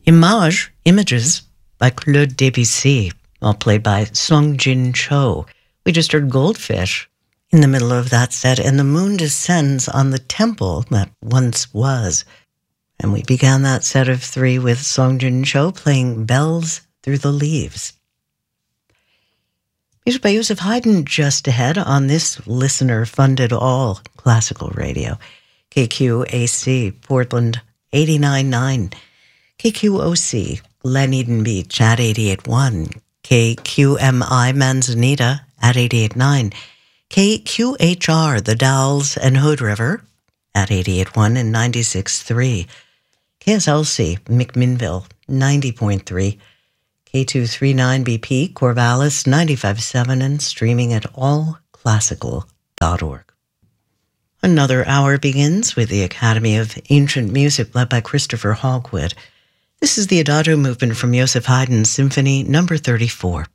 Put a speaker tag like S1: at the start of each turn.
S1: Image, Images, by Claude Debussy, all played by Song Jin Cho. We just heard Goldfish in the middle of that set, and the moon descends on the temple that once was. And we began that set of three with Song Jin Cho playing Bells Through the Leaves. Music by Joseph Haydn just ahead on this listener-funded all classical radio. KQAC, Portland 89.9. KQOC, Glen Eden Beach at 88.1. KQMI, Manzanita at 88.9. KQHR, The Dalles and Hood River at 88.1 and 96.3. KSLC, McMinnville, 90.3. K239BP, Corvallis, 95.7, and streaming at allclassical.org. Another hour begins with the Academy of Ancient Music, led by Christopher Hogwood. This is the Adagio movement from Joseph Haydn's Symphony No. 34.